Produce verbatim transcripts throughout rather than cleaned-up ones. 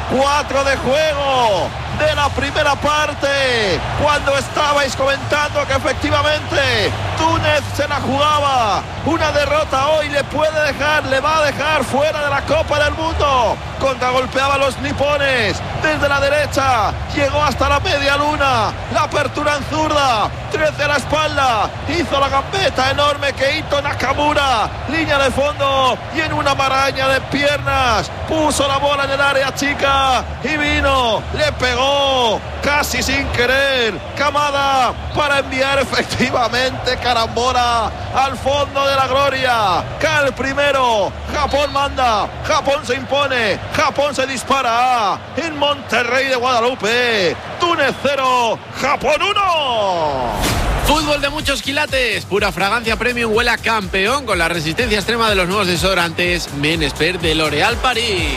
cuatro de juego de la primera parte, cuando estabais comentando que efectivamente Túnez se la jugaba. Una derrota hoy le puede dejar, le va a dejar fuera de la Copa del Mundo. Contragolpeaba a los nipones desde la derecha, llegó hasta la media luna, la apertura en zurda, trece a la espalda, hizo la gambeta enorme que Ito Nakamura, línea de fondo y en una maraña de piernas puso la bola en el área chica y vino, le pegó casi sin querer Kamada para enviar efectivamente carambola al fondo de la gloria. Cae el primero, Japón manda, Japón se impone, Japón se dispara en Monterrey de Guadalupe. Túnez cero, Japón uno. Fútbol de muchos quilates, pura fragancia premium, huele a campeón con la resistencia extrema de los nuevos desodorantes Men Expert de L'Oréal París.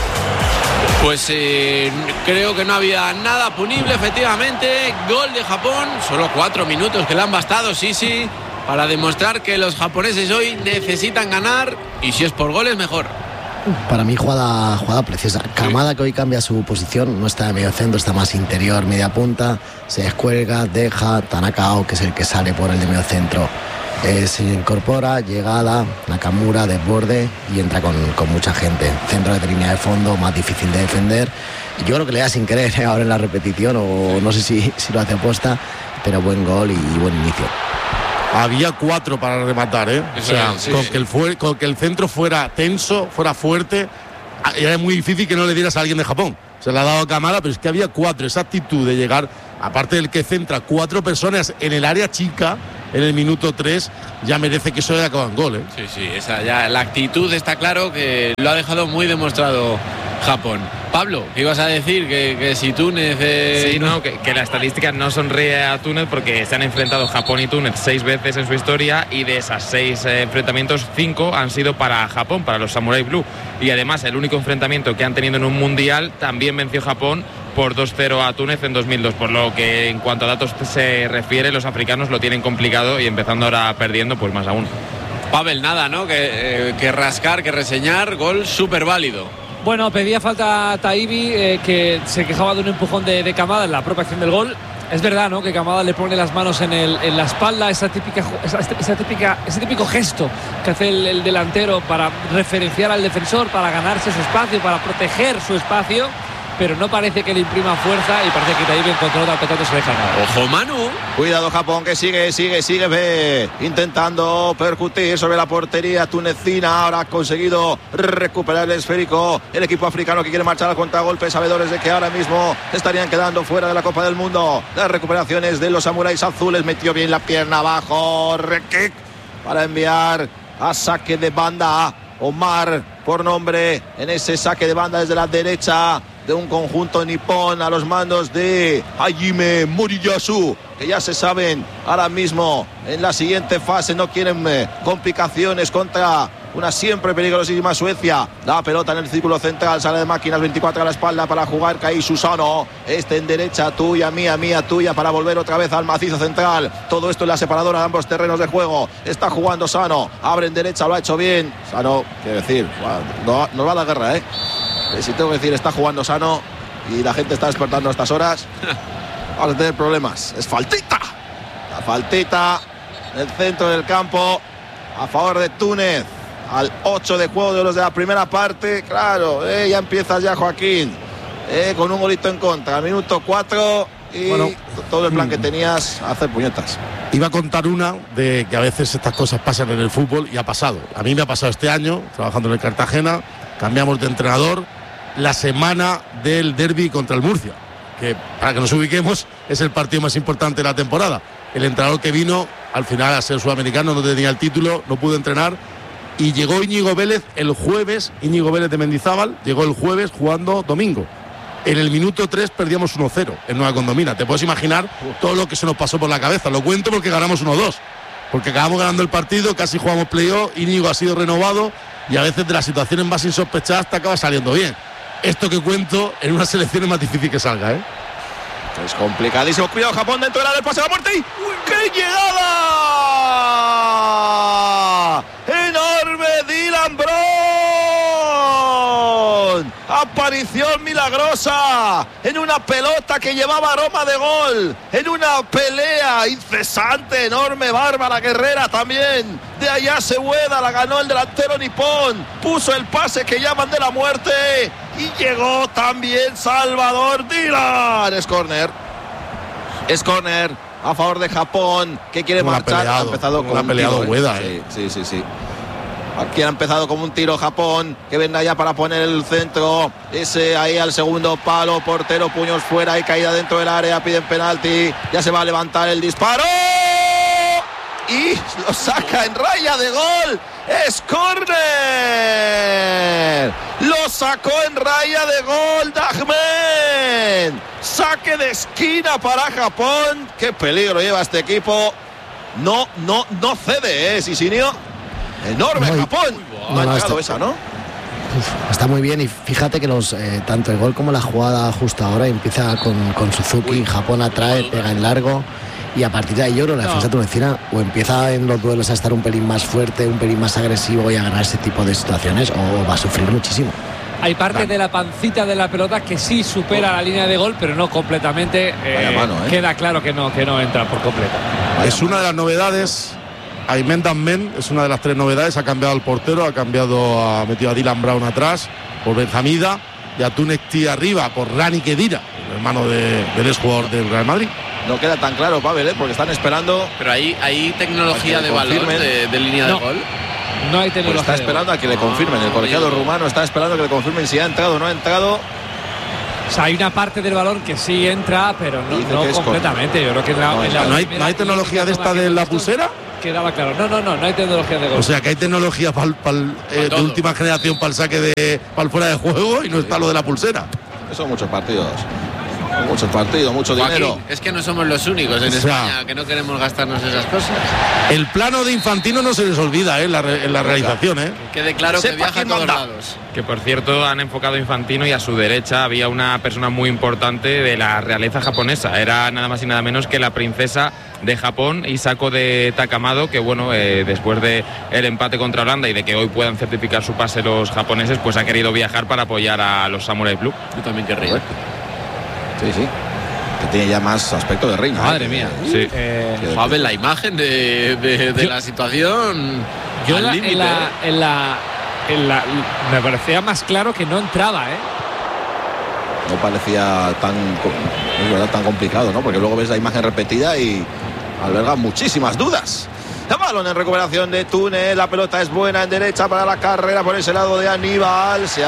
Pues eh, creo que no había nada punible, efectivamente. Gol de Japón, solo cuatro minutos que le han bastado, sí, sí, para demostrar que los japoneses hoy necesitan ganar y si es por goles, mejor. Para mí jugada, jugada preciosa. Kamada, que hoy cambia su posición, no está de medio centro, está más interior, media punta, se descuelga, deja Tanaka, que es el que sale por el de medio centro. Eh, se incorpora, llegada, Nakamura, desborde y entra con, con mucha gente. Centro de línea de fondo, más difícil de defender. Yo creo que le da sin querer eh, ahora en la repetición, o no sé si, si lo hace aposta, pero buen gol y, y buen inicio. Había cuatro para rematar, ¿eh? O sea, sí, con, sí. Que el fue, con que el centro fuera tenso, fuera fuerte, era muy difícil que no le dieras a alguien de Japón. Se le ha dado a Kamada, pero es que había cuatro. Esa actitud de llegar, aparte del que centra cuatro personas en el área chica, en el minuto tres, ya merece que eso haya acabado en gol, ¿eh? Sí, sí, esa ya, la actitud está claro que lo ha dejado muy demostrado Japón. Pablo, ¿qué ibas a decir? Que, que si Túnez... Eh, sí, no, que, que la estadística no sonríe a Túnez porque se han enfrentado Japón y Túnez seis veces en su historia y de esas seis eh, enfrentamientos, cinco han sido para Japón, para los Samurai Blue. Y además el único enfrentamiento que han tenido en un mundial también venció Japón por dos cero a Túnez en dos mil dos, por lo que en cuanto a datos se refiere, los africanos lo tienen complicado y empezando ahora perdiendo, pues más aún. Pavel, nada, ¿no? Que, eh, que rascar, que reseñar, gol súper válido. Bueno, pedía falta a Taibi, eh, que se quejaba de un empujón de, de Kamada en la propia acción del gol. Es verdad, ¿no?, que Kamada le pone las manos en, el, en la espalda, esa típica, esa, esa típica, ese típico gesto que hace el, el delantero para referenciar al defensor, para ganarse su espacio, para proteger su espacio, pero no parece que le imprima fuerza y parece que Taibi encontró otra pelota, se deja nada. Ojo, Manu. Cuidado Japón, que sigue, sigue, sigue ve, intentando percutir sobre la portería tunecina. Ahora ha conseguido recuperar el esférico el equipo africano, que quiere marchar al contragolpe, sabedores de que ahora mismo estarían quedando fuera de la Copa del Mundo. Las recuperaciones de los samuráis azules, metió bien la pierna abajo, re-kick para enviar a saque de banda. Omar por nombre en ese saque de banda desde la derecha de un conjunto nipón a los mandos de Hajime Moriyasu, que ya se saben ahora mismo en la siguiente fase no quieren eh, complicaciones contra una siempre peligrosísima Suecia. La pelota en el círculo central, sale de máquinas, veinticuatro a la espalda para jugar Kai Susano, este en derecha, tuya, mía, mía, tuya, para volver otra vez al macizo central. Todo esto en la separadora de ambos terrenos de juego. Está jugando Sano, abre en derecha, lo ha hecho bien Sano, quiero decir, no, nos va a la guerra, eh si tengo que decir, está jugando Sano y la gente está despertando a estas horas, vamos a tener problemas. Es faltita, la faltita en el centro del campo a favor de Túnez, al ocho de juego de los de la primera parte. Claro, eh, ya empiezas ya, Joaquín, eh, con un golito en contra, al minuto cuatro, y bueno, todo el plan que tenías a hacer puñetas. Iba a contar una de que a veces estas cosas pasan en el fútbol y ha pasado. A mí me ha pasado este año, trabajando en el Cartagena, cambiamos de entrenador la semana del derbi contra el Murcia, que para que nos ubiquemos es el partido más importante de la temporada. El entrenador que vino al final a ser sudamericano no tenía el título, no pudo entrenar y llegó Íñigo Vélez el jueves, Íñigo Vélez de Mendizábal, llegó el jueves jugando domingo. En el minuto tres perdíamos uno cero en Nueva Condomina. Te puedes imaginar todo lo que se nos pasó por la cabeza. Lo cuento porque ganamos uno dos, porque acabamos ganando el partido, casi jugamos playoff, Íñigo ha sido renovado y a veces de las situaciones más insospechadas te acaba saliendo bien. Esto que cuento en una selección es más difícil que salga, ¿eh? Es complicadísimo. Cuidado, Japón dentro del área del pase a la muerte. ¡Y qué llegada! ¡Enorme Dylan Brown! aparición milagrosa en una pelota que llevaba aroma de gol, en una pelea incesante, enorme, bárbara, guerrera también. De allá se Ueda, la ganó el delantero nipón, puso el pase que llaman de la muerte y llegó también Salvador Dylan. Es córner, es córner a favor de Japón, que quiere como marchar. Peleado, ha empezado con ha un peleado tiro, Ueda, ¿eh? eh. Sí, sí, sí, sí. Aquí ha empezado como un tiro Japón, que vendrá ya para poner el centro. Ese ahí al segundo palo, portero, puños fuera y caída dentro del área, piden penalti. Ya se va a levantar el disparo. Y lo saca en raya de gol. Es córner. Lo sacó en raya de gol Dagmen. Saque de esquina para Japón. Qué peligro lleva este equipo. No, no, no cede, ¿eh, Sisinio? Enorme no, Japón. No, no, ha entrado esa, ¿no? Uf, está muy bien y fíjate que los eh, tanto el gol como la jugada justo ahora empieza con, con Suzuki. Uy. Japón atrae, pega en largo y a partir de ahí yo creo la defensa no. tunecina o empieza en los duelos a estar un pelín más fuerte, un pelín más agresivo y a ganar ese tipo de situaciones o va a sufrir muchísimo. Hay parte Vale. de la pancita de la pelota que sí supera oh. la línea de gol, pero no completamente. Eh, mano, ¿eh? Queda claro que no, que no entra por completo. Vaya es mano. Una de las novedades. Aymen Dagmen es una de las tres novedades. Ha cambiado al portero, ha cambiado, ha metido a Dylan Brown atrás por Benjamida y a Tunecti arriba por Rani Kedira, el hermano de, del ex jugador del Real Madrid. No queda tan claro, Pavel, ¿eh? Porque están esperando. Pero ahí hay tecnología de balón de, de línea no. de gol. No hay tecnología. Pues está esperando a que le confirmen. El colegiado rumano está esperando a que le confirmen si ha entrado o no ha entrado. O sea, hay una parte del balón que sí entra, pero no, no completamente. Yo creo que en la, no, en la ¿no, hay, ¿No hay tecnología de esta de la pulsera? Quedaba claro. No, no, no, no hay tecnología de gol. O sea, que hay tecnología pa, pa, eh, de última generación para el saque de para el fuera de juego y no está lo de la pulsera. Son muchos partidos. Muchos partidos, mucho Joaquín, dinero. Es que no somos los únicos en o sea, España que no queremos gastarnos esas cosas. El plano de Infantino no se les olvida, ¿eh? en, la, en la realización. ¿eh? Que quede claro que viaja a todos lados. Que por cierto han enfocado a Infantino y a su derecha había una persona muy importante de la realeza japonesa. Era nada más y nada menos que la princesa de Japón, Hisako de Takamado, que bueno, eh, después de el empate contra Holanda y de que hoy puedan certificar su pase los japoneses, pues ha querido viajar para apoyar a los Samurai Blue. Yo también querría. Sí, sí. Que tiene ya más aspecto de reina. Madre mía. Sí. Eh, a ver la imagen de, de, de yo, la situación. Yo al la, en, la, en, la, en la me parecía más claro que no entraba, ¿eh? No parecía tan, es verdad, tan complicado, ¿no? Porque luego ves la imagen repetida y alberga muchísimas dudas. El balón en recuperación de Túnez. La pelota es buena en derecha para la carrera por ese lado de Aníbal. Se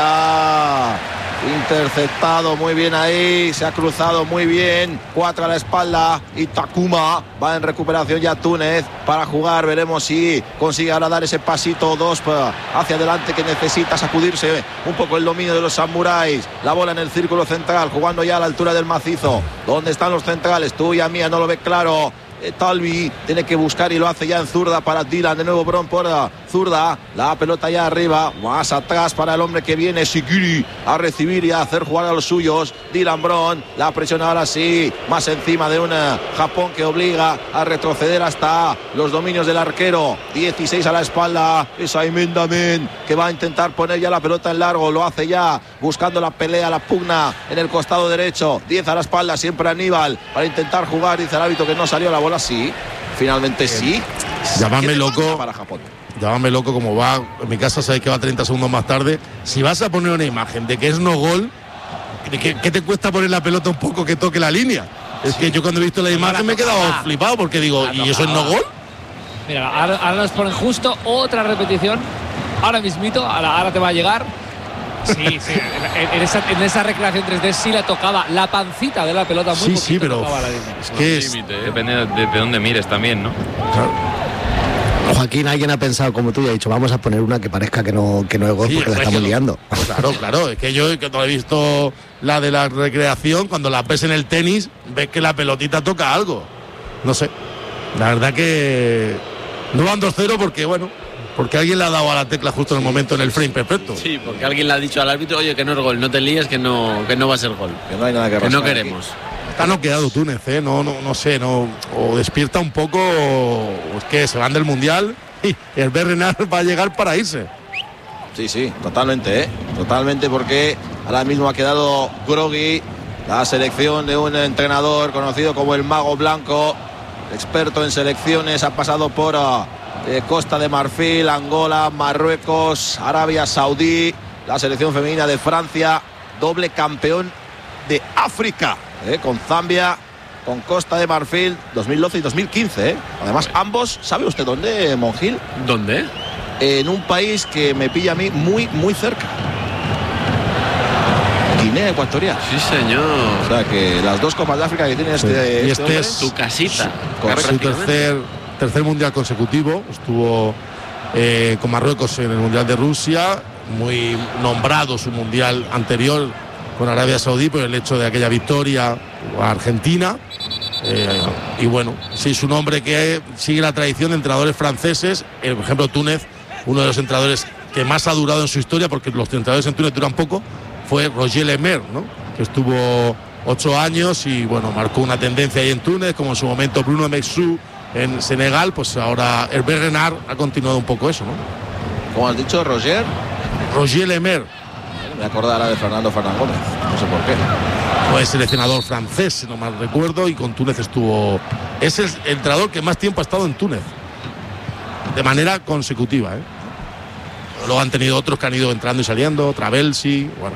ha interceptado muy bien ahí, se ha cruzado muy bien, cuatro a la espalda y Takuma va en recuperación ya Túnez para jugar, veremos si consigue ahora dar ese pasito dos hacia adelante que necesita sacudirse un poco el dominio de los samuráis. La bola en el círculo central, jugando ya a la altura del macizo. ¿Dónde están los centrales? Tuya mía, no lo ve claro. Talvi tiene que buscar y lo hace ya en zurda para Dylan, de nuevo Bron por zurda, la pelota ya arriba, más atrás para el hombre que viene, Shikiri, a recibir y a hacer jugar a los suyos. Dylan Bron, la presión ahora sí, más encima de un Japón que obliga a retroceder hasta los dominios del arquero. Dieciséis a la espalda, es Aymen Dagmen que va a intentar poner ya la pelota en largo, lo hace ya buscando la pelea, la pugna en el costado derecho. Diez a la espalda, siempre Aníbal para intentar jugar, dice el árbitro que no salió la bola. Sí, finalmente sí. Llámame loco. Para Japón. Llámame loco como va. En mi casa sabes que va treinta segundos más tarde. Si vas a poner una imagen de que es no gol, ¿qué, qué te cuesta poner la pelota un poco que toque la línea? Es sí. que yo cuando he visto la imagen me he quedado flipado porque digo, ¿y eso es no gol? Mira, ahora, ahora nos ponen justo otra repetición. Ahora mismito, ahora, ahora te va a llegar. Sí, sí, en, en, esa, en esa recreación tres D sí la tocaba la pancita de la pelota muy sí, sí, pero es que es, límite, ¿eh? Depende de, de dónde mires también, ¿no? Claro. Joaquín, alguien ha pensado como tú y ha dicho, vamos a poner una que parezca que no, que no es gol sí, porque la estamos liando. Claro, claro, es que yo que no he visto la de la recreación, cuando la ves en el tenis, ves que la pelotita toca algo. No sé, la verdad que no van dos cero porque, bueno, porque alguien le ha dado a la tecla justo en el momento, en el frame perfecto. Sí, porque alguien le ha dicho al árbitro, oye, que no es gol, no te líes, que no, que no va a ser gol. Que no hay nada que Que no queremos. Aquí. Está noqueado Túnez, ¿eh? No, no, no sé, no, o despierta un poco, o es que se van del Mundial y el Berrenar va a llegar para irse. Sí, sí, totalmente, ¿eh? Totalmente, porque Ahora mismo ha quedado groggy la selección de un entrenador conocido como el Mago Blanco, experto en selecciones. Ha pasado por eh, Costa de Marfil, Angola, Marruecos, Arabia Saudí, la selección femenina de Francia, doble campeón de África, eh, con Zambia, con Costa de Marfil, dos mil doce y dos mil quince. Eh. Además, ambos, ¿sabe usted dónde, Monjil? ¿Dónde? En un país que me pilla a mí muy, muy cerca. Guinea Ecuatorial. Sí, señor. O sea que las dos Copas de África que tiene este, sí. Y este, este es tu casita. Su tercer, tercer mundial consecutivo. Estuvo eh, con Marruecos en el Mundial de Rusia. Muy nombrado su mundial anterior con Arabia Saudí por el hecho de aquella victoria a Argentina. Eh, y bueno, sí, es un hombre que sigue la tradición de entrenadores franceses. Eh, por ejemplo, Túnez, uno de los entrenadores que más ha durado en su historia, porque los entrenadores en Túnez duran poco, fue Roger Lemer, ¿no? Que estuvo ocho años y bueno, marcó una tendencia ahí en Túnez, como en su momento Bruno Mexou en Senegal. Pues ahora Hervé Renard ha continuado un poco eso, ¿no? ¿Cómo has dicho, Roger? Roger Lemer. Me acordará de Fernando Fernán Gómez, no sé por qué. Fue seleccionador francés, si no mal recuerdo, y con Túnez estuvo. Es el entrenador que más tiempo ha estado en Túnez, de manera consecutiva, ¿eh? Luego han tenido otros que han ido entrando y saliendo, Travelsi, bueno.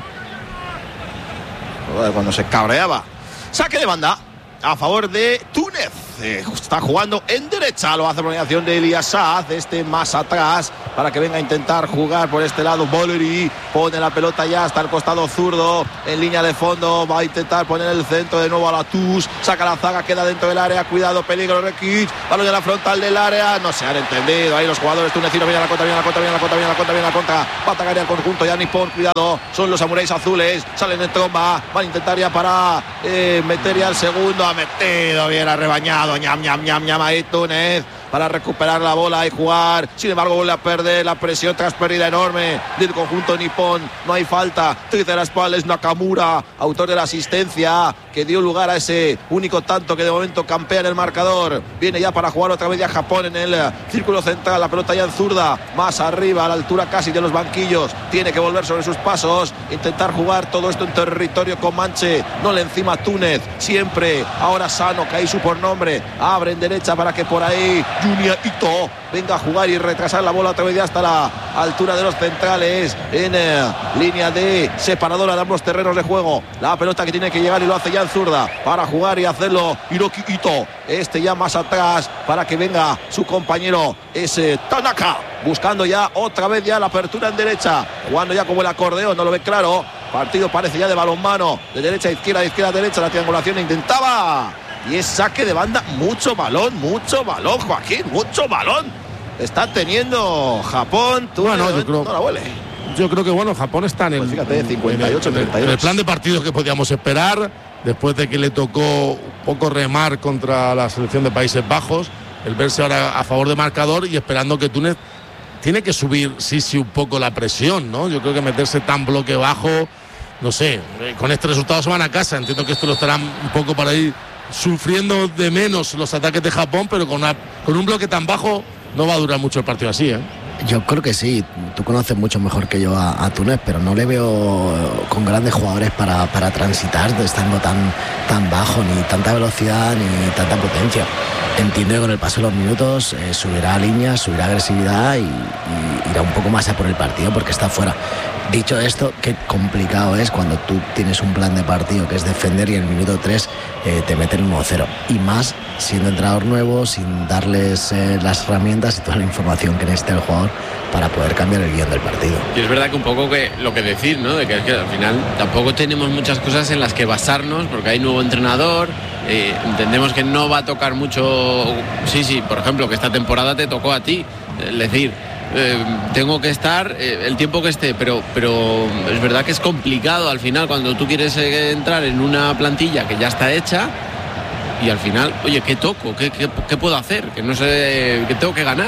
Cuando se cabreaba. Saque de banda a favor de Túnez. Eh, está jugando en derecha, lo hace por mediación de Elías Saad, este más atrás, para que venga a intentar jugar por este lado. Boleri pone la pelota ya hasta el costado zurdo, en línea de fondo, va a intentar poner el centro de nuevo a Latús, saca la zaga, queda dentro del área, cuidado, peligro, Rekic, balón de la frontal del área, no se han entendido ahí los jugadores tunecinos. Viene la contra, viene la contra, viene la contra, viene la contra, viene la contra, va a atacar ya el conjunto ya Nippon, cuidado, son los samuráis azules, salen en tromba, van a intentar ya para eh, meter ya el segundo, ha metido bien, ha rebañado, ñam, ñam, ñam, ñam, ahí Túnez, para recuperar la bola y jugar. Sin embargo, vuelve a perder la presión tras pérdida enorme del conjunto nipón. No hay falta. Triceraspa es Nakamura, autor de la asistencia que dio lugar a ese único tanto que de momento campea en el marcador. Viene ya para jugar otra vez ya Japón en el círculo central. La pelota ya en zurda, más arriba, a la altura casi de los banquillos. Tiene que volver sobre sus pasos, intentar jugar todo esto en territorio comanche. No le encima Túnez, siempre. Ahora Sano, que ahí su por nombre, abre en derecha para que por ahí Junya Ito venga a jugar y retrasar la bola otra vez ya hasta la altura de los centrales, en eh, línea de separadora de ambos terrenos de juego. La pelota que tiene que llegar y lo hace ya en zurda para jugar y hacerlo Hiroki Ito, este ya más atrás para que venga su compañero ese Tanaka, buscando ya otra vez ya la apertura en derecha, jugando ya como el acordeón, no lo ve claro. Partido parece ya de balonmano, de derecha a izquierda, de izquierda a derecha, la triangulación intentaba. Y es saque de banda, mucho balón, mucho balón, Joaquín, mucho balón. Está teniendo Japón, tú bueno, yo creo, no la huele. Yo creo que bueno, Japón está en el, pues fíjate, cincuenta y ocho, en, el, en el plan de partidos que podíamos esperar, después de que le tocó un poco remar contra la selección de Países Bajos, el verse ahora a favor de marcador y esperando que Túnez tiene que subir, sí, sí, un poco la presión, ¿no? Yo creo que meterse tan bloque bajo, no sé, con este resultado se van a casa. Entiendo que esto lo estarán un poco para ir sufriendo de menos los ataques de Japón, pero con, una, con un bloque tan bajo no va a durar mucho el partido así, ¿eh? Yo creo que sí, tú conoces mucho mejor que yo a, a Túnez, pero no le veo con grandes jugadores para, para transitar, estando tan, tan bajo, ni tanta velocidad, ni tanta potencia. Entiendo que con el paso de los minutos eh, subirá líneas, subirá agresividad y, y irá un poco más a por el partido porque está fuera. Dicho esto, qué complicado es cuando tú tienes un plan de partido que es defender y en el minuto tres eh, te meten uno cero. Y más siendo entrenador nuevo, sin darles eh, las herramientas y toda la información que necesita el jugador para poder cambiar el guión del partido. Y es verdad que un poco que lo que decir, ¿no? De que, es que al final tampoco tenemos muchas cosas en las que basarnos porque hay nuevo entrenador, eh, entendemos que no va a tocar mucho. Sí, sí, por ejemplo, que esta temporada te tocó a ti, es decir, Eh, tengo que estar eh, el tiempo que esté, pero, pero es verdad que es complicado al final cuando tú quieres eh, entrar en una plantilla que ya está hecha y al final, oye, ¿qué toco? ¿Qué, qué, qué puedo hacer? Que no sé, que tengo que ganar.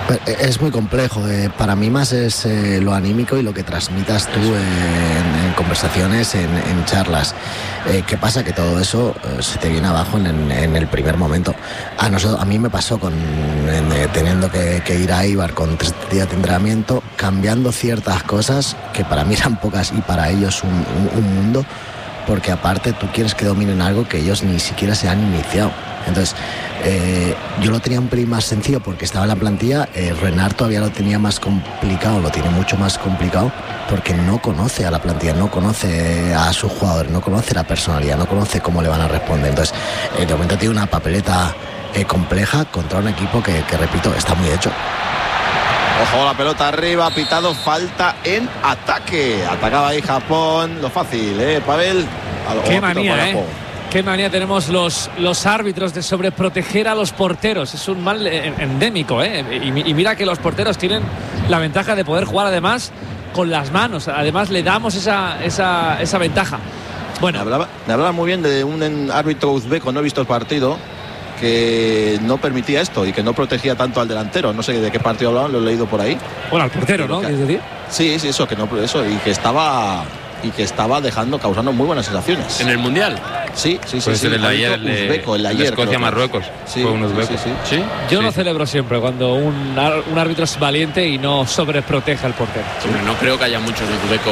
Es muy complejo. Eh, para mí más es eh, lo anímico y lo que transmitas tú eh, en, en conversaciones, en, en charlas. Eh, ¿Qué pasa? Que todo eso eh, se te viene abajo en, en, en el primer momento. A nosotros, a mí me pasó con en, eh, teniendo que, que ir a Eibar con tres días de entrenamiento, cambiando ciertas cosas que para mí eran pocas y para ellos un, un, un mundo, porque aparte tú quieres que dominen algo que ellos ni siquiera se han iniciado. Entonces, eh, yo lo tenía un pelín más sencillo porque estaba en la plantilla. eh, Renard todavía lo tenía más complicado, lo tiene mucho más complicado porque no conoce a la plantilla, no conoce a sus jugadores, no conoce la personalidad, no conoce cómo le van a responder. Entonces, eh, de momento tiene una papeleta eh, compleja contra un equipo que, que, repito, está muy hecho. Ojo, la pelota arriba, pitado, falta en ataque. Atacaba ahí Japón, lo fácil, ¿eh, Pavel? Qué manía, ¿eh? Qué manía tenemos los, los árbitros de sobreproteger a los porteros. Es un mal endémico, ¿eh? Y, y mira que los porteros tienen la ventaja de poder jugar además con las manos. Además le damos esa, esa, esa ventaja. Bueno. Me hablaba, me hablaba muy bien de un árbitro uzbeco, no he visto el partido, que no permitía esto y que no protegía tanto al delantero. No sé de qué partido hablaban, lo he leído por ahí. Bueno, al portero, ¿no? ¿Quieres decir? Sí, sí, eso, que no, eso, y que estaba... y que estaba dejando, causando muy buenas sensaciones. ¿En el Mundial? Sí, sí, sí. Pues sí, el de ayer, uzbeco, el de ayer. Escocia-Marruecos. Sí, fue un uzbeco. sí, sí, sí. ¿Sí? Yo sí. lo celebro siempre cuando un, un árbitro es valiente y no sobreprotege al portero. Sí, no creo que haya muchos uzbecos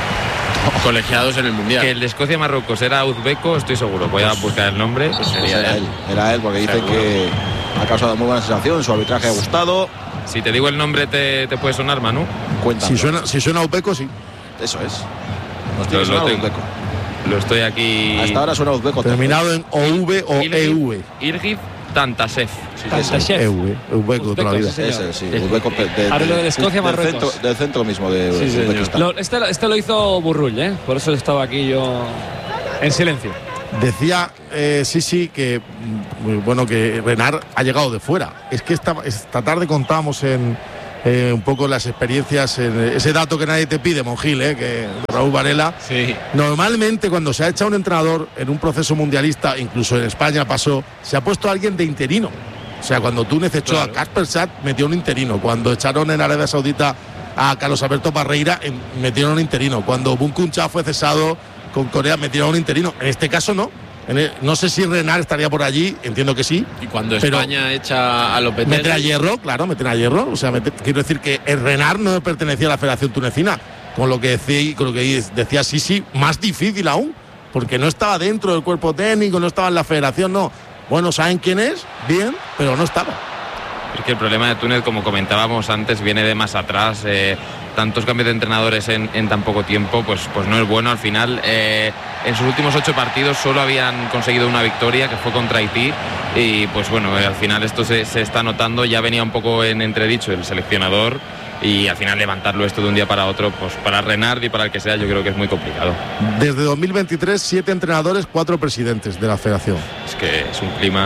colegiados en el Mundial. Que el de Escocia-Marruecos era uzbeco, estoy seguro. Voy a buscar el nombre. Pues sería era él. Era él, porque dice Seguro. que ha causado muy buena sensación, su arbitraje ha gustado. Si te digo el nombre, te, te puede sonar, Manu. Cuéntame. Si suena, si suena uzbeco, sí. Eso es. Nos Lo, tiene que lo sonar tengo. uzbeco. Lo estoy aquí. Hasta ahora suena uzbeco. Terminado en O V o E V. Irgid Tantashev. Sí, Tantashev. E V, uzbeco toda la vida. sí, señor. Ese, sí, uzbeco de, de, Ahora lo de Escocia, del Marruecos. centro, del centro mismo de Sí, señor. Uzbekistán. Lo, este, este lo hizo Burrull, ¿eh? Por eso estaba aquí yo en silencio. Decía eh, sí, sí, que mm, bueno, que Renard ha llegado de fuera. Es que esta, esta tarde contábamos en eh, un poco las experiencias, en ese dato que nadie te pide, Monjil, eh, que Raúl Varela. Sí. Normalmente cuando se ha echado un entrenador en un proceso mundialista, incluso en España pasó, se ha puesto a alguien de interino. O sea, cuando Túnez echó Claro. a Kasper Saad, metió un interino. Cuando echaron en Arabia Saudita a Carlos Alberto Parreira, em, metieron un interino. Cuando Bunkun Cha fue cesado con Corea, metieron un interino. En este caso no. En el, no sé si Renard estaría por allí, entiendo que sí. Y cuando Pero España echa a Lopetegui, Meten a Hierro, claro, meten a Hierro. O sea, mete- quiero decir que el Renard no pertenecía a la Federación Tunecina. Con lo que decía, con lo que decía Sisi, más difícil aún, porque no estaba dentro del cuerpo técnico, no estaba en la federación, no. Bueno, ¿saben quién es? Bien, pero no estaba. Es que el problema de Túnez, como comentábamos antes, viene de más atrás. Eh, tantos cambios de entrenadores en, en tan poco tiempo, pues, pues no es bueno. Al final, eh, en sus últimos ocho partidos solo habían conseguido una victoria, que fue contra Haití. Y pues bueno, eh, al final esto se, se está notando. Ya venía un poco en entredicho el seleccionador. Y al final levantarlo esto de un día para otro, pues para Renard y para el que sea, yo creo que es muy complicado. Desde dos mil veintitrés, siete entrenadores, cuatro presidentes de la federación. Es que es un clima.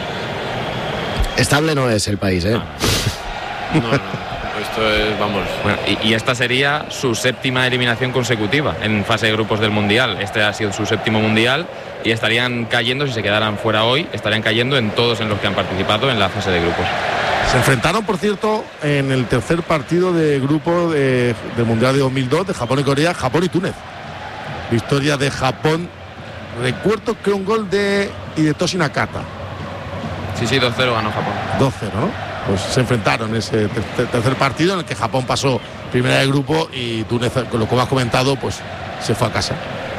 Estable no es el país, ¿eh? no, no, esto es, vamos, Bueno, y, y esta sería su séptima eliminación consecutiva en fase de grupos del Mundial. Este ha sido su séptimo Mundial y estarían cayendo, si se quedaran fuera hoy, estarían cayendo en todos en los que han participado en la fase de grupos. Se enfrentaron, por cierto, en el tercer partido de grupo de, del Mundial de dos mil dos de Japón y Corea, Japón y Túnez. Victoria de Japón. Recuerdo que un gol de Hidetoshi Nakata. Sí, sí, dos cero ganó Japón. dos cero, ¿no? Pues se enfrentaron en ese ter- tercer partido en el que Japón pasó primera de grupo y Túnez, con lo que has comentado, pues se fue a casa.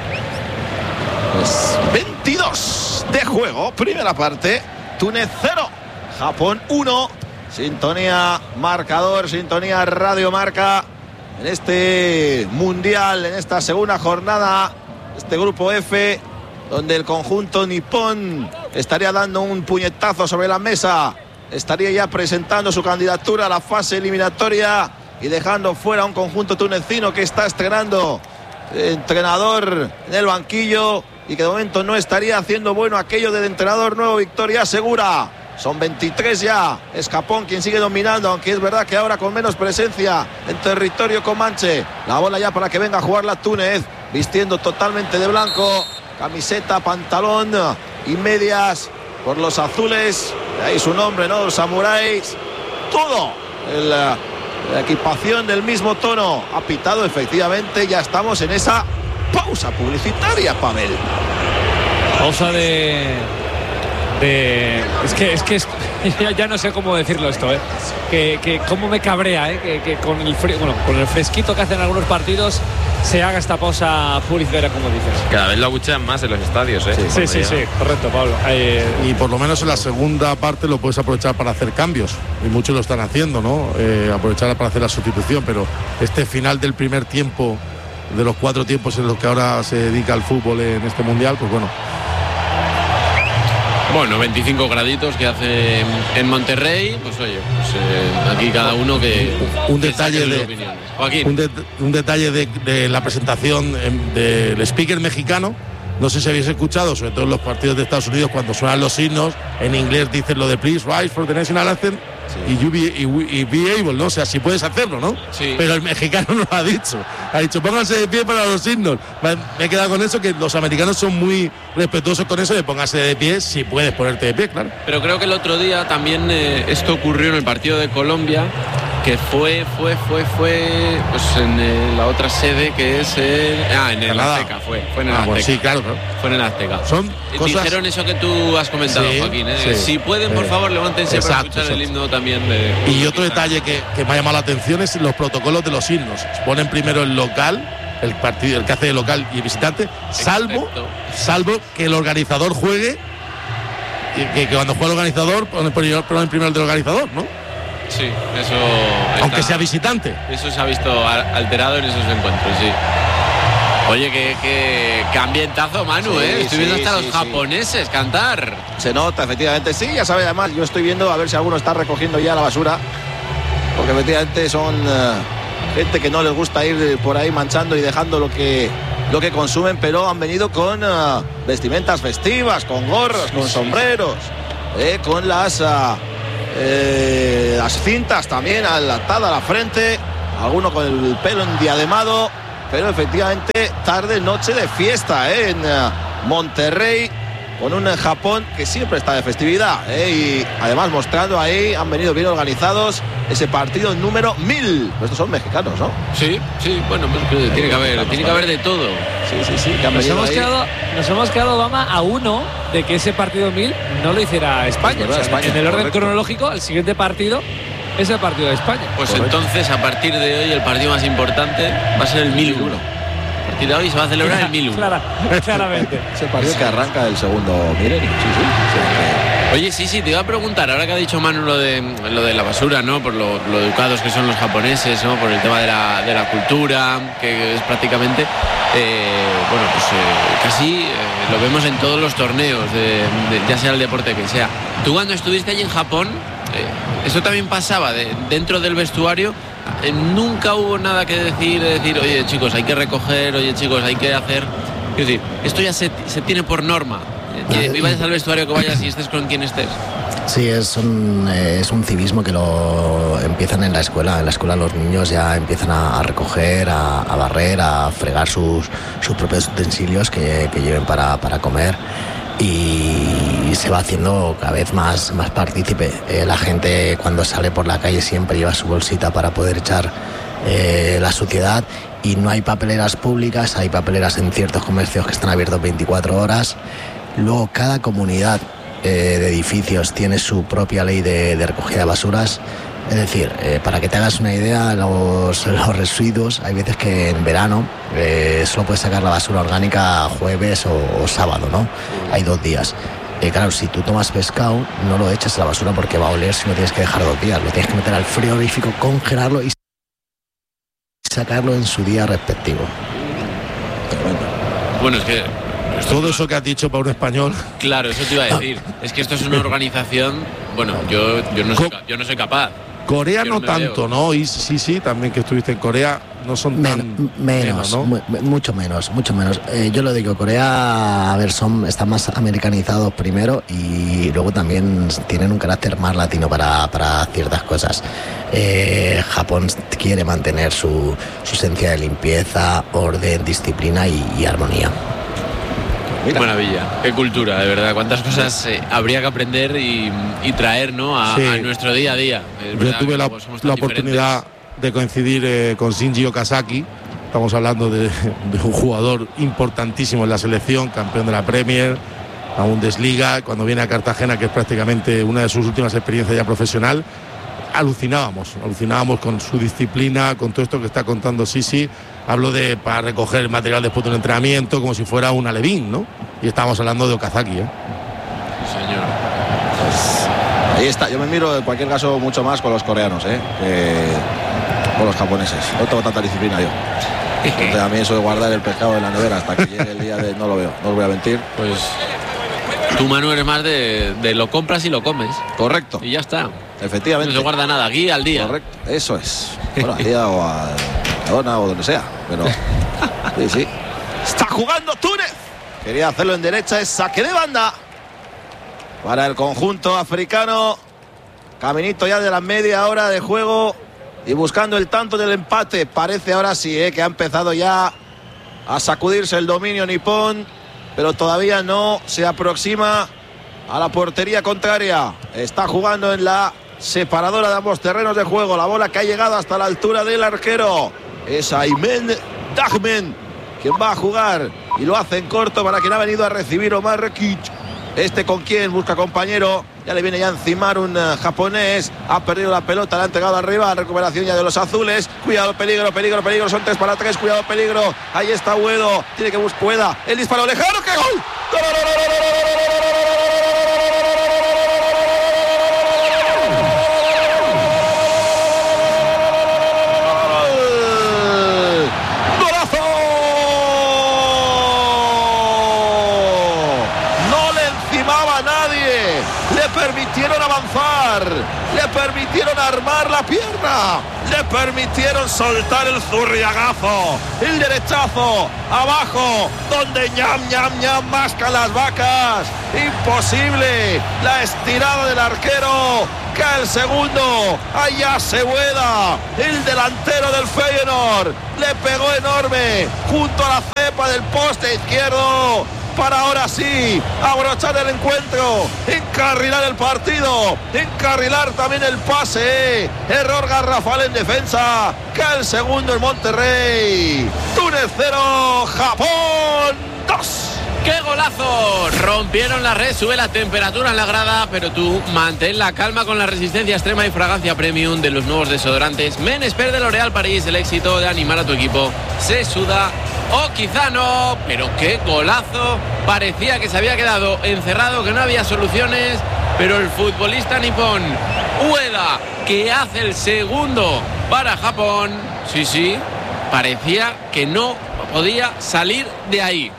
Pues veintidós de juego, primera parte, Túnez cero, Japón uno. Sintonía marcador, sintonía radio marca en este mundial, en esta segunda jornada, este grupo F, donde el conjunto nipón estaría dando un puñetazo sobre la mesa, estaría ya presentando su candidatura a la fase eliminatoria y dejando fuera a un conjunto tunecino que está estrenando entrenador en el banquillo y que de momento no estaría haciendo bueno aquello del entrenador nuevo, victoria segura. Son veintitrés ya, es Japón quien sigue dominando, aunque es verdad que ahora con menos presencia en territorio comanche. La bola ya para que venga a jugar la Túnez, vistiendo totalmente de blanco, camiseta, pantalón y medias por los azules, de ahí su nombre, ¿no? Los samuráis. Todo el, la equipación del mismo tono. Ha pitado, efectivamente, ya estamos en esa pausa publicitaria, Pavel. Pausa de... de es que es que es, ya, ya no sé cómo decirlo esto, ¿eh? Que, que cómo me cabrea, ¿eh? Que, que con el fri, bueno, con el fresquito que hacen algunos partidos se haga esta pausa publicitaria, como dices. Cada vez lo abuchean más en los estadios, ¿eh? Sí, sí, sí, sí, correcto, Pablo. Eh, y por lo menos en la segunda parte lo puedes aprovechar para hacer cambios, y muchos lo están haciendo, ¿no? Eh, aprovechar para hacer la sustitución, pero este final del primer tiempo, de los cuatro tiempos en los que ahora se dedica al fútbol en este mundial, pues bueno. Bueno, veinticinco graditos que hace en Monterrey, pues oye, pues eh, aquí cada uno que... Un detalle de... Joaquín. Un, de, un detalle de, de la presentación del speaker mexicano. No sé si habéis escuchado, sobre todo en los partidos de Estados Unidos, cuando suenan los himnos, en inglés dicen lo de please rise for the national anthem, sí. y, you be, y, y be able, ¿no? O sea, si puedes hacerlo, ¿no? Sí. Pero el mexicano no lo ha dicho. Ha dicho, pónganse de pie para los himnos. Me, me he quedado con eso, que los americanos son muy respetuosos con eso de pónganse de pie si puedes ponerte de pie, claro. Pero creo que el otro día también eh, esto ocurrió en el partido de Colombia, que fue, fue, fue, fue, pues en eh, la otra sede que es el, ah, en el Canadá. Azteca, fue, fue en el ah, Azteca. Bueno, sí, claro, claro. Fue en el Azteca. Son cosas... Dijeron eso que tú has comentado, sí, Joaquín, ¿eh? Sí, si pueden, por sí. favor, levántense exacto, para escuchar exacto. el himno también de... Y otro detalle que, que me ha llamado la atención es los protocolos de los himnos. Ponen primero el local, el partido, el que hace de local y visitante, salvo, salvo que el organizador juegue, y que, que cuando juega el organizador ponen primero, ponen primero el del organizador, ¿no? Sí, eso... Aunque está, sea visitante. Eso se ha visto alterado en esos encuentros, sí. Oye, que, que, que ambientazo, Manu, sí, ¿eh? Estoy viendo sí, hasta sí, los japoneses sí. cantar. Se nota, efectivamente. Sí, ya sabes, además, yo estoy viendo a ver si alguno está recogiendo ya la basura. Porque efectivamente son uh, gente que no les gusta ir por ahí manchando y dejando lo que, lo que consumen, pero han venido con uh, vestimentas festivas, con gorros, con sombreros, eh, con las... Uh, Eh, las cintas también atadas a la frente, alguno con el pelo endiademado, pero efectivamente tarde, noche de fiesta ¿eh? en uh, Monterrey, con un Japón que siempre está de festividad ¿eh? y además mostrando ahí, han venido bien organizados ese partido número mil. Estos son mexicanos, ¿no? Sí, sí, bueno, pues, tiene que haber, tiene que haber de todo. Sí, sí, sí. Que han nos, hemos ahí. quedado, nos hemos quedado, Obama, a uno de que ese partido mil no lo hiciera España. Verdad, o sea, España en el orden correcto. cronológico, el siguiente partido es el partido de España. Pues correcto. entonces, a partir de hoy, el partido más importante va a ser el mil uno. A partir de hoy se va a celebrar el mil uno. Clara, claramente. Es el partido que arranca el segundo milenio. Sí, sí. sí. Oye, sí, sí, te iba a preguntar, ahora que ha dicho Manu lo de, lo de la basura, ¿no? Por lo, lo educados que son los japoneses, ¿no? Por el tema de la, de la cultura, que es prácticamente, eh, bueno, pues eh, casi eh, lo vemos en todos los torneos, de, de, ya sea el deporte que sea. Tú cuando estuviste allí en Japón, eh, eso también pasaba, de, dentro del vestuario, eh, nunca hubo nada que decir, de decir, oye chicos, hay que recoger, oye chicos, hay que hacer... Es decir, esto ya se, se tiene por norma. Que vayas al vestuario, que vayas y estés con quien estés. Sí, es un, eh, es un civismo que lo empiezan en la escuela. En la escuela los niños ya empiezan a, a recoger, a, a barrer, a fregar sus, sus propios utensilios que, que lleven para, para comer. Y se va haciendo cada vez más, más partícipe. Eh, la gente cuando sale por la calle siempre lleva su bolsita para poder echar eh, la suciedad. Y no hay papeleras públicas, hay papeleras en ciertos comercios que están abiertos veinticuatro horas. Luego cada comunidad eh, de edificios tiene su propia ley de, de recogida de basuras. Es decir, eh, para que te hagas una idea, los, los residuos, hay veces que en verano eh, solo puedes sacar la basura orgánica jueves o, o sábado, ¿no? Hay dos días. Eh, claro, si tú tomas pescado, no lo echas a la basura porque va a oler si no tienes que dejar dos días. Lo tienes que meter al frigorífico, congelarlo y sacarlo en su día respectivo. Bueno, es que... Todo eso que has dicho para un español. Claro, eso te iba a decir. Es que esto es una organización. Bueno, yo, yo, no, soy, yo no soy capaz. Corea yo no, no tanto, veo. ¿no? Y sí, sí, también que estuviste en Corea, no son Men, tan menos, ¿no? mu mucho menos, mucho menos. Eh, yo lo digo, Corea, a ver, son están más americanizados primero y luego también tienen un carácter más latino para, para ciertas cosas. Eh, Japón quiere mantener su, su esencia de limpieza, orden, disciplina y, y armonía. mira. Maravilla, qué cultura, de verdad. Cuántas cosas eh, habría que aprender y, y traer, ¿no? a, Sí. a nuestro día a día. Es Yo tuve la, la oportunidad de coincidir eh, con Shinji Okazaki. Estamos hablando de, de un jugador importantísimo en la selección, campeón de la Premier, la Bundesliga. Cuando viene a Cartagena, que es prácticamente una de sus últimas experiencias ya profesional, alucinábamos, alucinábamos con su disciplina, con todo esto que está contando Sisi. Hablo de para recoger el material después de un entrenamiento, como si fuera un alevín, ¿no? Y estábamos hablando de Okazaki, ¿eh? Señor. Ahí está, yo me miro en cualquier caso mucho más con los coreanos, ¿eh? Que con los japoneses. No tengo tanta disciplina yo. Entonces, a mí eso de guardar el pescado en la nevera hasta que llegue el día de... No lo veo, no os voy a mentir. Pues tú, Manu, eres más de, de lo compras y lo comes. Correcto. Y ya está. Efectivamente. No se guarda nada, aquí al día. Correcto, eso es. Bueno, al día o a Dona o donde sea. Pero sí, sí. Está jugando Túnez. Quería hacerlo en derecha, es saque de banda para el conjunto africano. Caminito ya de la media hora de juego y buscando el tanto del empate. Parece ahora sí, ¿eh? que ha empezado ya a sacudirse el dominio nipón, pero todavía no se aproxima a la portería contraria. Está jugando en la separadora de ambos terrenos de juego. La bola que ha llegado hasta la altura del arquero es Aymen Dagmen, quien va a jugar y lo hace en corto para quien ha venido a recibir Omar Rekic. Este con quien busca compañero, ya le viene ya a encimar un uh, japonés, ha perdido la pelota, la ha entregado arriba, recuperación ya de los azules, cuidado, peligro, peligro, peligro, son tres para tres, cuidado, peligro, ahí está Uedo, tiene que buscar Ueda, el disparo lejano, ¡qué gol! ¡Gol, gol, gol, gol, gol, gol, gol, gol, gol! Permitieron avanzar, le permitieron armar la pierna, le permitieron soltar el zurriagazo, el derechazo, abajo, donde ñam, ñam, ñam, mascan las vacas. Imposible, la estirada del arquero, cae el segundo, allá se Ueda, el delantero del Feyenoord, le pegó enorme, junto a la cepa del poste izquierdo, para ahora sí abrochar el encuentro, encarrilar el partido, encarrilar también el pase. Error garrafal en defensa, cae el segundo en Monterrey. Túnez cero, Japón dos. ¡Qué golazo! Rompieron la red, sube la temperatura en la grada, pero tú mantén la calma con la resistencia extrema y fragancia premium de los nuevos desodorantes Men Expert de L'Oréal París. El éxito de animar a tu equipo se suda, o quizá no, pero qué golazo. Parecía que se había quedado encerrado, que no había soluciones, pero el futbolista nipón Ueda, que hace el segundo para Japón, sí, sí, parecía que no podía salir de ahí.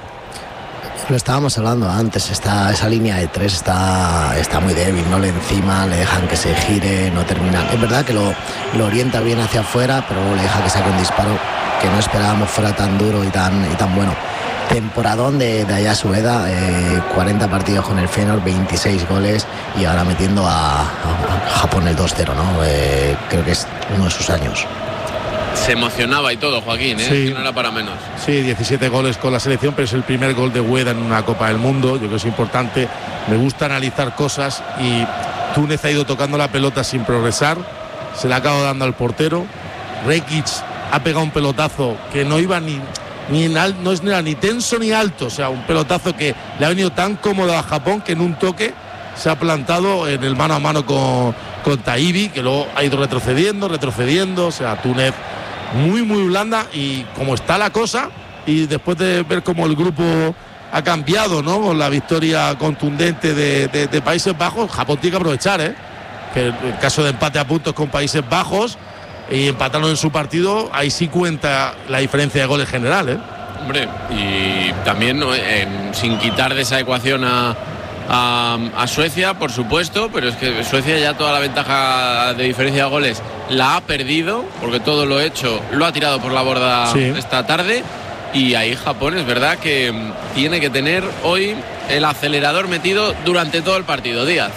Lo estábamos hablando antes, está, esa línea de tres está, está muy débil, no le encima, le dejan que se gire, no termina. Es verdad que lo, lo orienta bien hacia afuera, pero luego le deja que saque un disparo que no esperábamos fuera tan duro y tan, y tan bueno. Temporadón de, de Ayase Ueda, eh, cuarenta partidos con el Feyenoord, veintiséis goles y ahora metiendo a, a, a Japón el dos cero, ¿no? Eh, creo que es uno de sus años. Se emocionaba y todo, Joaquín, ¿eh? Sí. Que no era para menos. Sí, diecisiete goles con la selección, pero es el primer gol de Ueda en una Copa del Mundo. Yo creo que es importante. Me gusta analizar cosas y Túnez ha ido tocando la pelota sin progresar. Se la acaba dando al portero. Rekic ha pegado un pelotazo que no iba ni, ni en al, no es ni, ni tenso ni alto. O sea, un pelotazo que le ha venido tan cómodo a Japón que en un toque se ha plantado en el mano a mano con, con Taibi, que luego ha ido retrocediendo, retrocediendo. O sea, Túnez muy, muy blanda, y como está la cosa, y después de ver cómo el grupo ha cambiado, ¿no? Con la victoria contundente de, de, de Países Bajos, Japón tiene que aprovechar, ¿eh? Que en caso de empate a puntos con Países Bajos y empataron en su partido, ahí sí cuenta la diferencia de goles general, ¿eh? Hombre, y también eh, sin quitar de esa ecuación a, a, a Suecia, por supuesto, pero es que Suecia ya toda la ventaja de diferencia de goles la ha perdido, porque todo lo hecho lo ha tirado por la borda sí. esta tarde, y ahí Japón es verdad que tiene que tener hoy el acelerador metido durante todo el partido. Díaz.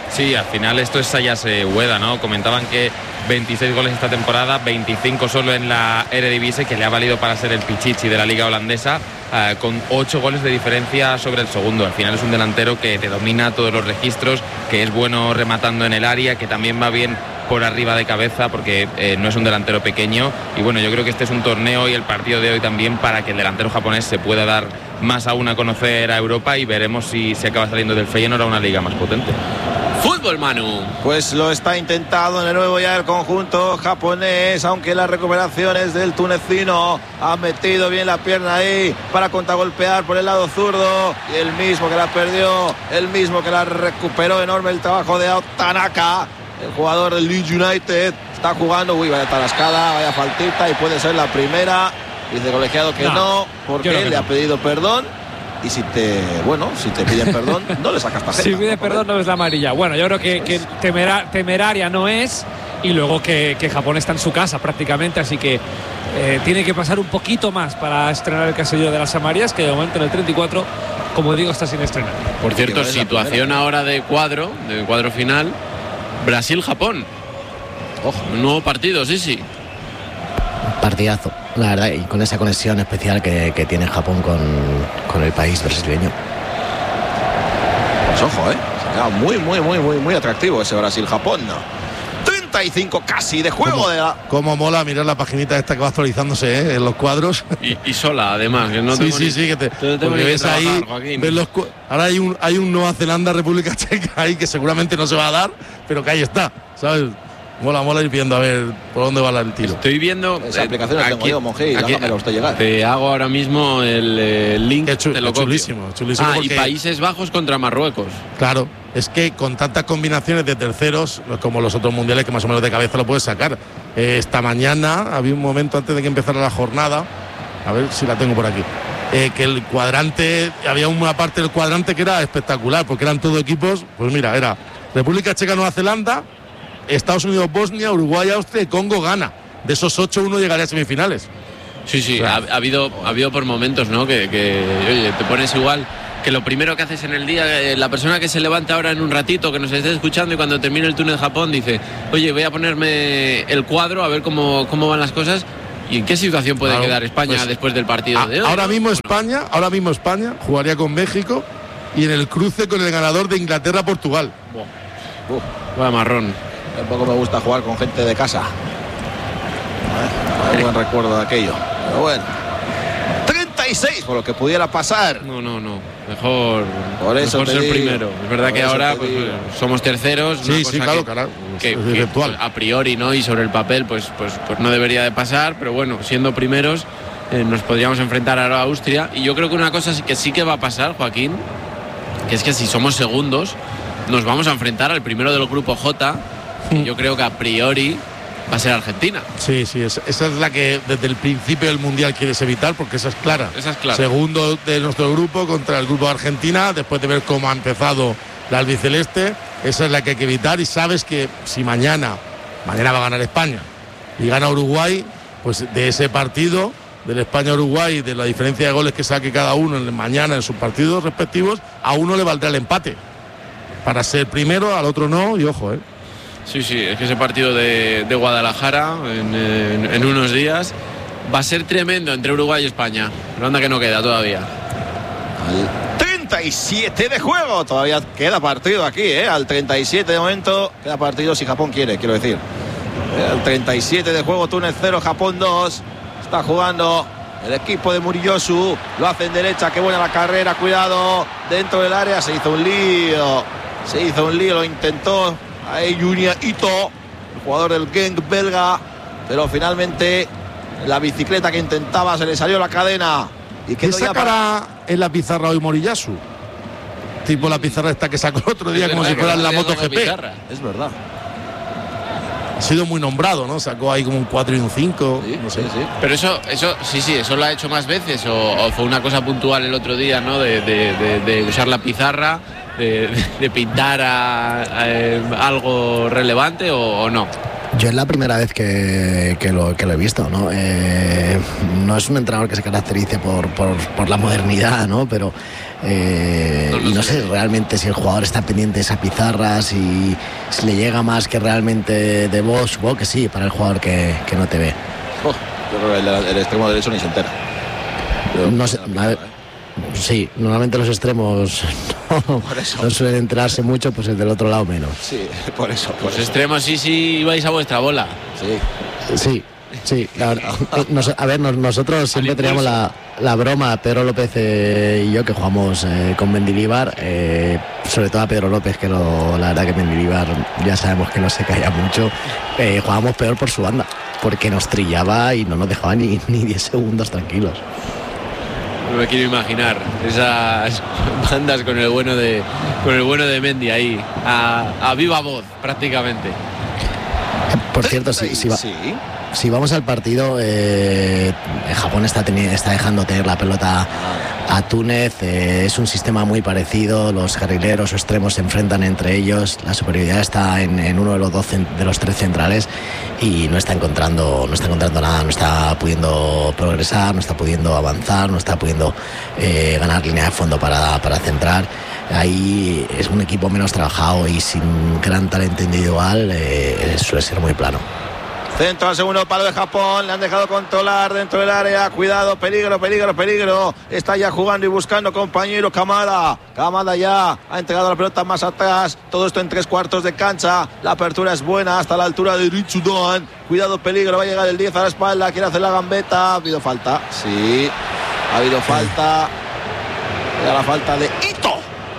Sí, al final esto es Sayase Ueda, ¿no? Comentaban que veintiséis goles esta temporada, veinticinco solo en la Eredivisie, que le ha valido para ser el pichichi de la liga holandesa, eh, con ocho goles de diferencia sobre el segundo. Al final es un delantero que te domina todos los registros, que es bueno rematando en el área, que también va bien por arriba de cabeza, porque eh, no es un delantero pequeño. Y bueno, yo creo que este es un torneo y el partido de hoy también para que el delantero japonés se pueda dar más aún a conocer a Europa, y veremos si se acaba saliendo del Feyenoord a una liga más potente. Fútbol, Manu. Pues lo está intentando de nuevo ya el conjunto japonés, aunque las recuperaciones del tunecino ha metido bien la pierna ahí para contragolpear por el lado zurdo, y el mismo que la perdió, el mismo que la recuperó. Enorme el trabajo de Ao Tanaka, el jugador del Leeds United. Está jugando, uy, vaya tarascada, vaya faltita, y puede ser la primera. Dice colegiado que no, no porque le no. ha pedido perdón. Y si te, bueno, si te piden perdón, no le sacas tarjeta. Si pide ¿no? perdón, no es la amarilla. Bueno, yo creo que, que temera, temeraria no es, y luego que, que Japón está en su casa prácticamente, así que eh, tiene que pasar un poquito más para estrenar el casillo de las amarillas, que de momento en el treinta y cuatro, como digo, está sin estrenar. Por cierto, situación ahora de cuadro, de cuadro final, Brasil-Japón. Ojo, un nuevo partido, sí, sí. Partidazo, la verdad, y con esa conexión especial que, que tiene Japón con, con el país brasileño. Pues ojo, eh, se queda muy, muy, muy, muy, muy atractivo ese Brasil-Japón, ¿no? treinta y cinco casi de juego. ¿Cómo, de la... cómo mola mirar la paginita esta que va actualizándose, ¿eh? En los cuadros. Y, y sola, además, que no sí, tengo sí, ni, sí, que te, te tengo porque ves trabajar, ahí, ves los, ahora hay un, hay un Nueva Zelanda, República Checa ahí que seguramente no se va a dar, pero que ahí está, ¿sabes? Mola, mola ir viendo a ver por dónde va el tiro. Estoy viendo. Esa eh, aplicación la tengo yo, Monje, y hágamelo usted llegar. Te hago ahora mismo el eh, link. Es, chu, te lo es chulísimo, chulísimo. Ah, porque, y Países Bajos contra Marruecos. Claro, es que con tantas combinaciones de terceros, como los otros mundiales, que más o menos de cabeza lo puedes sacar. Eh, esta mañana había un momento antes de que empezara la jornada, a ver si la tengo por aquí, eh, que el cuadrante, había una parte del cuadrante que era espectacular, porque eran todos equipos, pues mira, era República Checa, Nueva Zelanda, Estados Unidos, Bosnia, Uruguay, Austria y Congo, Ghana. De esos ocho, uno llegaría a semifinales. Sí, sí, o sea, ha, ha habido ha habido por momentos, ¿no? Que, que oye, te pones igual, que lo primero que haces en el día, eh, la persona que se levanta ahora en un ratito, que nos esté escuchando, y cuando termine el túnel de Japón dice, oye, voy a ponerme el cuadro a ver cómo, cómo van las cosas. ¿Y en qué situación puede claro, quedar España pues, después del partido a, de hoy? Ahora ¿no? mismo España, ahora mismo España jugaría con México, y en el cruce con el ganador de Inglaterra-Portugal. Wow. Uf, vaya marrón. Tampoco me gusta jugar con gente de casa. Hay buen recuerdo de aquello. Pero bueno. treinta y seis por lo que pudiera pasar. No, no, no. Mejor, por eso mejor ser digo. primero. Es verdad por que ahora pues, somos terceros. Sí, sí, claro, claro. Que, que, que a priori, ¿no? Y sobre el papel, pues, pues, pues no debería de pasar. Pero bueno, siendo primeros, eh, nos podríamos enfrentar a Austria. Y yo creo que una cosa que sí que va a pasar, Joaquín, que es que si somos segundos, nos vamos a enfrentar al primero del grupo J. Y yo creo que a priori va a ser Argentina. Sí, sí, esa es la que desde el principio del Mundial quieres evitar, porque esa es clara. Esa es clara. Segundo de nuestro grupo contra el grupo de Argentina, después de ver cómo ha empezado la albiceleste, esa es la que hay que evitar. Y sabes que si mañana, mañana va a ganar España y gana Uruguay, pues de ese partido, del España-Uruguay, de la diferencia de goles que saque cada uno en, mañana en sus partidos respectivos, a uno le valdrá el empate. Para ser primero, al otro no, y ojo, ¿eh? Sí, sí, es que ese partido de, de Guadalajara en, en, en unos días va a ser tremendo entre Uruguay y España. Pero anda que no queda todavía. Al treinta y siete de juego, todavía queda partido aquí, ¿eh? Al treinta y siete de momento queda partido si Japón quiere, quiero decir. Al treinta y siete de juego, Túnez cero, Japón dos. Está jugando el equipo de Muriyosu, lo hace en derecha, qué buena la carrera, cuidado, dentro del área, se hizo un lío, se hizo un lío, lo intentó ahí Junya Ito, el jugador del Genk belga, pero finalmente la bicicleta que intentaba se le salió la cadena. ¿Y qué sacará para... en la pizarra hoy Moriyasu? Tipo la pizarra esta que sacó el otro día, es como si fuera en la MotoGP. Es verdad. Ha sido muy nombrado, ¿no? Sacó ahí como un cuatro y un cinco. Sí, no sé. Sí, sí. Pero eso, eso, sí, sí, eso lo ha hecho más veces. O, o fue una cosa puntual el otro día, ¿no? De, de, de, de usar la pizarra, de, de pintar a, a, a algo relevante o, o no. Yo es la primera vez que, que, lo, que lo he visto, ¿no? Eh, no es un entrenador que se caracterice por, por, por la modernidad, ¿no? Pero eh, no, no y no sé realmente si el jugador está pendiente de esa pizarra, si, si le llega más que realmente de voz. Supongo que sí, para el jugador que, que no te ve. Oh, yo creo que el, el extremo derecho ni se entera. Yo no sé, a ver, sí, normalmente los extremos no, no suelen enterarse mucho, pues el del otro lado menos. Sí, por eso. Por los eso. extremos sí, sí, vais a vuestra bola. Sí. Sí, sí. La, nos, a ver, nos, nosotros siempre teníamos la, la broma, Pedro López eh, y yo, que jugamos eh, con Mendilibar, eh, sobre todo a Pedro López, que lo, la verdad que Mendilibar ya sabemos que no se caía mucho, eh, jugábamos peor por su banda, porque nos trillaba y no nos dejaba ni, ni diez segundos tranquilos. No me quiero imaginar esas bandas con el bueno de con el bueno de Mendy ahí a, a viva voz prácticamente. Por cierto, si, si, va, sí. si vamos al partido, eh, Japón está, teni- está dejando tener la pelota a Túnez. Eh, es un sistema muy parecido. Los carrileros o extremos se enfrentan entre ellos. La superioridad está en, en uno de los dos de los tres centrales y no está encontrando, no está encontrando nada. No está pudiendo progresar, no está pudiendo avanzar, no está pudiendo eh, ganar línea de fondo para, para centrar. Ahí es un equipo menos trabajado y sin gran talento individual, eh, suele ser muy plano. Centro al segundo palo de Japón, le han dejado controlar dentro del área, cuidado, peligro, peligro, peligro, está ya jugando y buscando compañero Kamada, Kamada ya ha entregado la pelota más atrás, todo esto en tres cuartos de cancha, la apertura es buena hasta la altura de Richudoan, cuidado, peligro, va a llegar el diez a la espalda, quiere hacer la gambeta, ha habido falta, sí, ha habido falta, era la falta de Ito.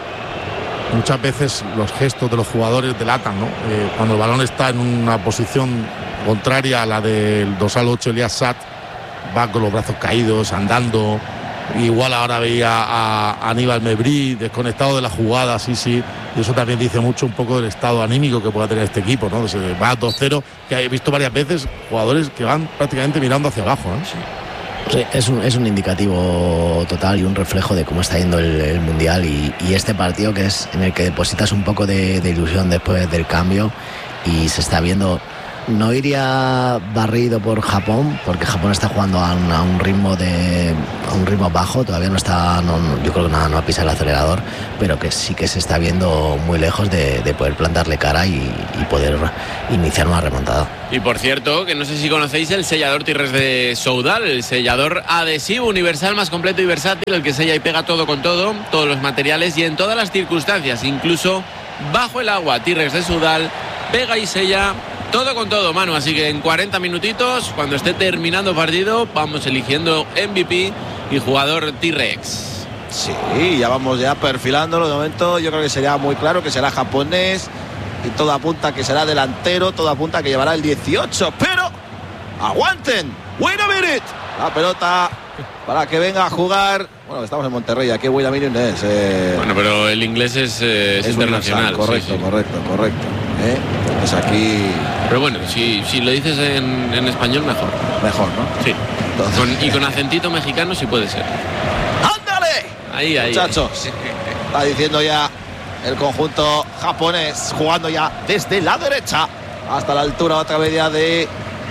Muchas veces los gestos de los jugadores delatan, ¿no? Eh, cuando el balón está en una posición contraria a la del dorsal ocho, Elias Satt va con los brazos caídos, andando. Igual ahora veía a Aníbal Mebrí desconectado de la jugada, sí, sí. Y eso también dice mucho un poco del estado anímico que pueda tener este equipo, ¿no? Se va dos cero, que he visto varias veces jugadores que van prácticamente mirando hacia abajo, ¿eh? Sí. Sí, es un, es un indicativo total y un reflejo de cómo está yendo el, el Mundial y, y este partido que es en el que depositas un poco de, de ilusión después del cambio y se está viendo. No iría barrido por Japón, porque Japón está jugando a un, a un ritmo de a un ritmo bajo, todavía no está, no, yo creo que nada, no ha pisado el acelerador, pero que sí que se está viendo muy lejos de, de poder plantarle cara y, y poder iniciar una remontada. Y por cierto, que no sé si conocéis el sellador Tirres de Soudal, el sellador adhesivo universal más completo y versátil, el que sella y pega todo con todo, todos los materiales y en todas las circunstancias, incluso bajo el agua. Tirres de Soudal pega y sella todo con todo, Manu, así que en cuarenta minutitos, cuando esté terminando partido, vamos eligiendo M V P y jugador T-Rex. Sí, ya vamos ya perfilándolo. De momento yo creo que sería muy claro que será japonés y todo apunta que será delantero, todo apunta que llevará el dieciocho, pero aguanten, wait a minute, la pelota para que venga a jugar. Bueno, estamos en Monterrey, aquí wait a minute es eh... bueno, pero el inglés es, eh, es, es internacional, correcto, sí, sí. correcto, correcto, ¿eh? Es aquí. Pero bueno, si, si lo dices en, en español, mejor. Mejor, ¿no? Sí. Con, y con acentito mexicano sí puede ser. ¡Ándale! Ahí, ahí. Muchachos, ahí. Está diciendo ya el conjunto japonés, jugando ya desde la derecha hasta la altura otra vez ya de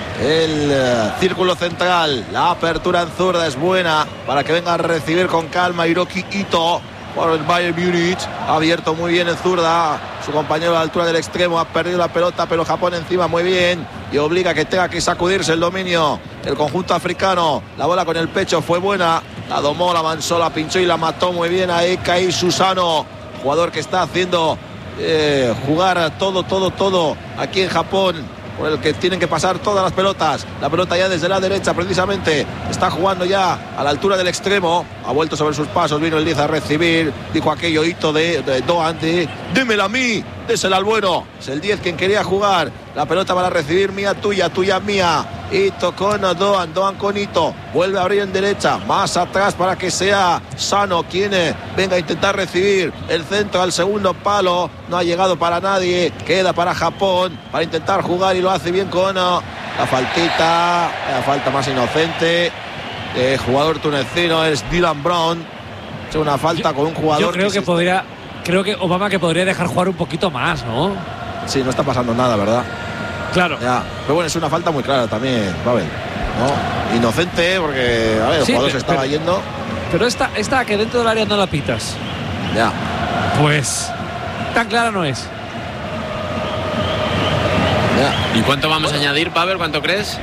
el uh, círculo central. La apertura en zurda es buena para que venga a recibir con calma Hiroki Ito por el Bayern Múnich. Ha abierto muy bien en zurda. Su compañero a la altura del extremo ha perdido la pelota, pero Japón encima muy bien y obliga a que tenga que sacudirse el dominio el conjunto africano. La bola con el pecho fue buena, la domó, la avanzó, la pinchó y la mató muy bien a Eikai Susano, jugador que está haciendo eh, jugar todo, todo, todo aquí en Japón, por el que tienen que pasar todas las pelotas. La pelota ya desde la derecha precisamente está jugando ya a la altura del extremo, ha vuelto sobre sus pasos, vino el diez a recibir, dijo aquello Ito de, de Doan de démela a mí, désela al bueno, es el diez quien quería jugar, la pelota para recibir, mía tuya, tuya mía, Ito con Doan, Doan con Ito, vuelve a abrir en derecha, más atrás para que sea Sano quien venga a intentar recibir el centro al segundo palo, no ha llegado para nadie, queda para Japón para intentar jugar y lo hace bien con uh, la faltita, la falta más inocente el jugador tunecino es Dylan Brown, es una falta yo, con un jugador yo creo que, que que podría creo que Obama que podría dejar jugar un poquito más, ¿no? Sí, no está pasando nada, ¿verdad? Claro. Ya. Pero bueno, es una falta muy clara también, Pavel, ¿no? Inocente, porque a ver, el Sí, jugador pero, se estaba pero, yendo. Pero esta, esta que dentro del área no la pitas. Ya. Pues tan clara no es. Ya. ¿Y cuánto vamos a añadir, Pavel? ¿Cuánto crees?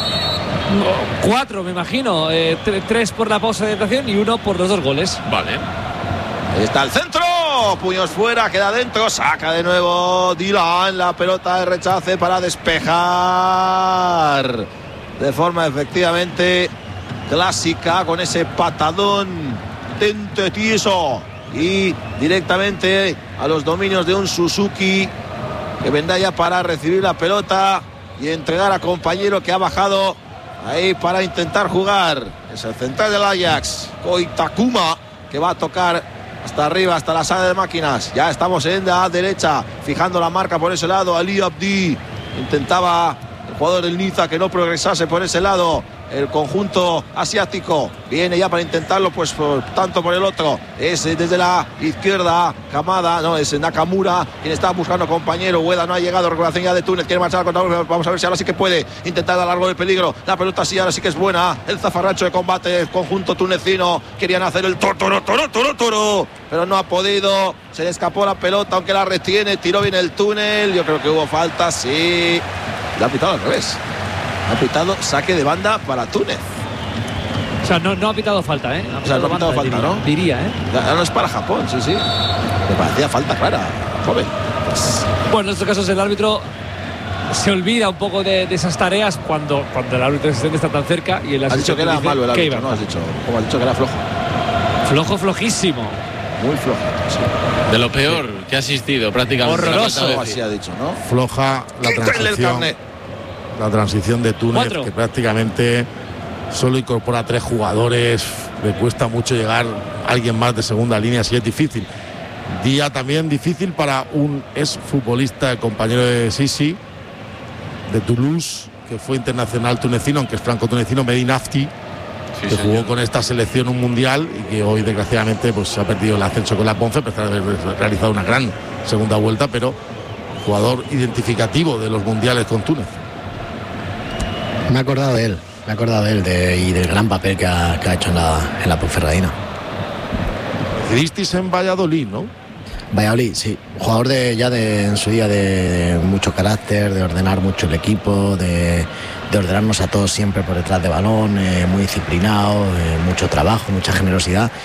No, cuatro, me imagino. Eh, tre- tres por la pausa de hidratación y uno por los dos goles. Vale. Ahí está el centro. Puños fuera, queda dentro. Saca de nuevo Dylan. La pelota de rechace para despejar. De forma efectivamente clásica, con ese patadón tente tieso. Y directamente a los dominios de un Suzuki, que vendrá ya para recibir la pelota y entregar a compañero que ha bajado ahí para intentar jugar. Es el central del Ajax, Koitakuma, que va a tocar hasta arriba, hasta la sala de máquinas. Ya estamos en la derecha, fijando la marca por ese lado. Ali Abdi intentaba, el jugador del Niza, que no progresase por ese lado. El conjunto asiático viene ya para intentarlo, pues por tanto por el otro. Es desde la izquierda Kamada, no, es Nakamura quien está buscando compañero. Ueda no ha llegado, recuperación ya de Túnez, quiere marchar contra. Vamos a ver si ahora sí que puede intentar a largo del peligro. La pelota sí, ahora sí que es buena. El zafarrancho de combate, el conjunto tunecino. Querían hacer el toro, toro, toro, toro, toro, pero no ha podido. Se le escapó la pelota, aunque la retiene. Tiró bien el túnel. Yo creo que hubo falta, sí. La ha pitado al revés. Ha pitado saque de banda para Túnez. O sea, no, no ha pitado falta, ¿eh? Ha O sea, no ha pitado falta, diría, ¿no? Diría, ¿eh? Ya no es para Japón, sí, sí. Me parecía falta clara, joven. Bueno, en estos casos el árbitro se olvida un poco de, de esas tareas cuando, cuando el árbitro asistente está tan cerca y el Has dicho que era dice malo el que árbitro, iba. ¿no? Has dicho, como has dicho que era flojo. Flojo, flojísimo. Muy flojo, sí. De lo peor que ha asistido prácticamente. Horroroso. La falta de Algo decir. así ha dicho, ¿no? Floja la Quítale el transición. carnet. La transición de Túnez, Cuatro. que prácticamente solo incorpora tres jugadores. Le cuesta mucho llegar a alguien más de segunda línea, así es difícil. Día también difícil para un exfutbolista, compañero de Sisi, de Toulouse, que fue internacional tunecino, aunque es franco-tunecino, Mehdi Nafti, Sí, que señor. jugó con esta selección un mundial y que hoy desgraciadamente pues se ha perdido el ascenso con la Ponce, a pesar de haber realizado una gran segunda vuelta, pero jugador identificativo de los mundiales con Túnez. Me he acordado de él, me he acordado de él de, y del gran papel que ha, que ha hecho en la, en la Ponferradina. Decidisteis en Valladolid, ¿no? Valladolid, sí. Jugador de ya de en su día de, de mucho carácter, de ordenar mucho el equipo, de, de ordenarnos a todos siempre por detrás de balón, eh, muy disciplinado, eh, mucho trabajo, mucha generosidad.